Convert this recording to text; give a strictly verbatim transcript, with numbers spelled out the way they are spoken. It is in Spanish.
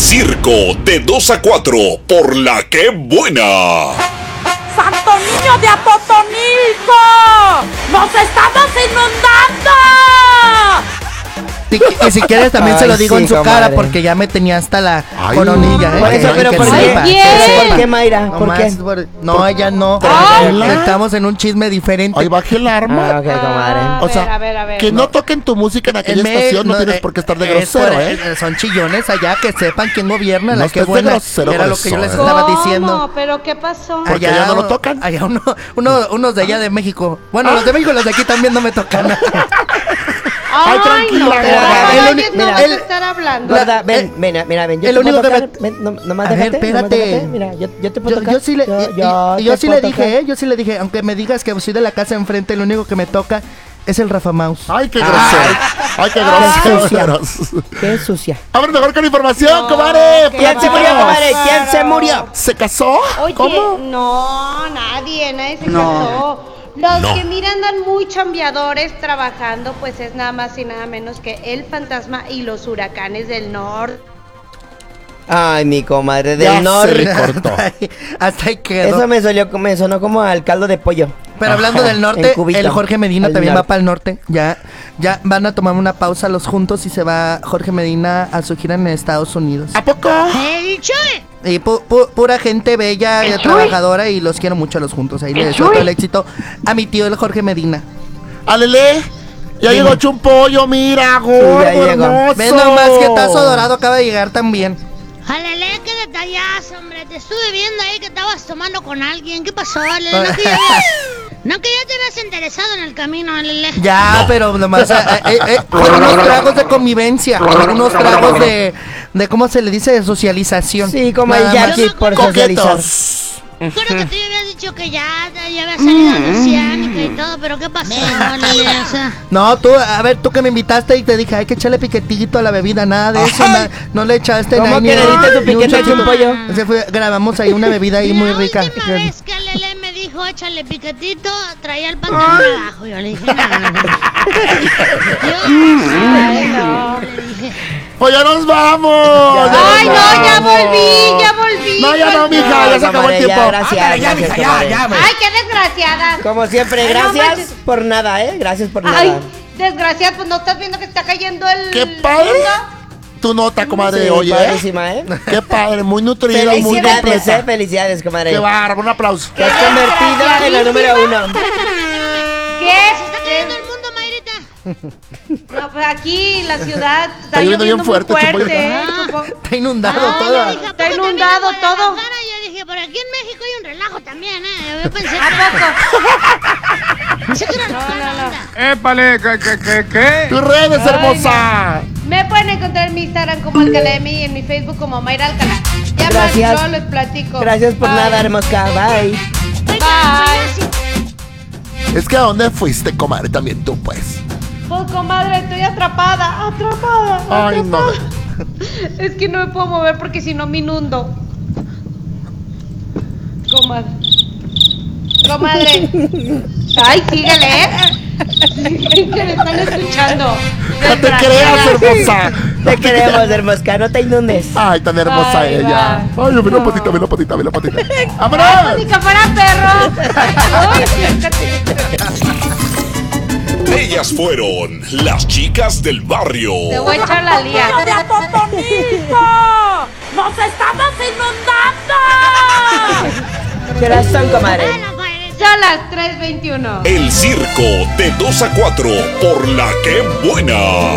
circo de dos a cuatro por La Que Buena. ¡Santo Niño de Atotonilco! ¡Nos estamos inundando! Y, y si quieres también Ay, se lo digo sí, en su comadre. cara porque ya me tenía hasta la Ay, coronilla. ¿eh? Por eso, Que- pero que ¿por sepa, qué? que sepa. ¿Por qué, Mayra? No, ¿Por más qué? por- no, ella no. Tranquila. Estamos en un chisme diferente. Ay, baje el arma. Ah, ok, comadre. A O ver, sea, a ver, a ver. que no toquen tu música en aquella En me- estación, no, tienes eh, por qué estar de es por- grosero, ¿eh? eh, Son chillones allá, que sepan quién gobierna. No La estés Que de Buena. grosero Era con lo que yo eso, les ¿eh? estaba ¿Cómo? diciendo. ¿Pero qué pasó? Porque allá no lo tocan. Allá uno, uno, unos de allá de México. Bueno, Ah. los de México y los de aquí también no me tocan. Ay, tranquila, no, gorda. pero El de uni- ellos no mira, vas a el- estar hablando. Gorda, ven, eh, ven, mira, ven. Yo el te único puedo que me- tocar. Ven, no, nomás A ver, déjate, nomás espérate. déjate. Mira, yo, yo te puedo Yo, tocar. yo sí le, Yo, y- yo y- y yo te sí puedo le tocar. dije, ¿eh? Yo sí le dije, aunque me digas que soy de la casa enfrente, lo único que me toca es el Rafa Maus. Ay, qué Ay. grosero. Ay, qué sucia. grosero. Qué sucia. Vamos mejor con información, No, comadre. qué ¿Quién se murió, Platícanos. comadre? ¿Quién se murió? ¿Se casó? Oye, ¿Cómo? no, nadie, nadie se No. casó. Los No. que mira andan muy chambeadores trabajando, pues es nada más y nada menos que el fantasma y los huracanes del norte. Ay, mi comadre Ya del se norte. le cortó. Hasta ahí, hasta ahí quedó. Eso me, solió, me sonó como al caldo de pollo. Pero hablando del En norte, cubito. el Jorge Medina Al también va norte. para el norte. Ya, ya van a tomar una pausa los juntos y se va Jorge Medina a su gira en Estados Unidos. ¿A poco? Y pu- pu- pura gente bella y trabajadora y los quiero mucho a los juntos. Ahí le deseo todo el éxito a mi tío el Jorge Medina. Alele. Ya Dime. llegó Chumpollo, mira, gordo, ya llegó. hermoso. Ve nomás que Tazo Dorado acaba de llegar también. Alele, qué detallazo, hombre. Te estuve viendo ahí que estabas tomando con alguien. ¿Qué pasó, Alele? Ah. No que ya, habías- no que ya te habías interesado en el camino, Alele. Ya, pero nomás eh, eh, eh, fueron unos tragos de convivencia, unos tragos de, de ¿cómo se le dice? De socialización. Sí, como Nada el más. Jackie por socializar. Coquetos. Recuerdo que tú ya habías dicho que ya, ya había salido de oceánica y todo, pero ¿qué pasó, Alele? O sea, No, tú, a ver, tú que me invitaste y te dije, hay que echarle piquetito a la bebida, nada de eso, na- no le echaste ¿Cómo nada, que le diste tu ni un piquete a chorrito. Chumpollo? Se fue- grabamos ahí una bebida ahí muy la rica. última vez que Alele me dijo, échale piquetito, traía el pantalón abajo. Yo le dije, no, no, no. Yo, ay, no, le dije. Pues ya nos vamos. ya Ay, nos no, ya vamos. volví, ya volví. No, ya no, volví. mija, ya se acabó el comadre, ya, tiempo. gracias, gracias, comadre. Ay, qué desgraciada. Como siempre, Ay, no gracias manches. por nada, ¿eh? Gracias por nada. Ay, desgraciada, pues no estás viendo que está cayendo el... Qué padre. mundo? Tu nota, comadre, Sí, oye. padrísima, ¿eh? Qué padre, muy nutrida, muy Felicidades, completa. eh, felicidades, comadre. Qué bárbaro, un aplauso. Te has convertido en la número uno. ¿Qué? Se está cayendo el mundo, Mayrita. No, pues aquí la ciudad está, lloviendo bien lloviendo fuerte, muy fuerte. Chupoy. ¿eh? Ah. Supo- Está inundado Ah, todo. yo dije, ¿a Está poco también inundado en todo. Guadalajara? Yo dije, por aquí en México hay un relajo también, ¿eh? Yo pensé ¿A poco? Pensé que era No, mala no, no. onda. Épale, ¿qué, qué, qué, qué? Tus redes, Ay, hermosa. Me pueden encontrar en mi Instagram como Alcalemi y en mi Facebook como Mayra Alcalá. Ya Gracias. más, yo les platico. Gracias por Bye. nada, hermosa. Bye. Bye. Es que ¿a dónde fuiste, comadre? También tú, pues. Pues comadre, estoy atrapada, atrapada. Ay, no. atrapada. Es que no me puedo mover porque si no me inundo. Comadre. Comadre. Ay, síguele, ¿eh? Que me están escuchando. No te creas, hermosa. Te queremos, hermosa. No te inundes. Ay, tan hermosa Ay, ella. va. Ay, ve la patita, ve la patita, ve la patita. ¡Vámonos! Ni que fuera perro. Ay, fíjate. Ellas fueron las chicas del barrio. Te voy a echar la lía. ¡Niño de Atotonilco! ¡Nos estamos inundando! ¿Qué horas son, comadre? Bueno, pues, Son las tres veintiuno. El circo de dos a cuatro por La Que Buena.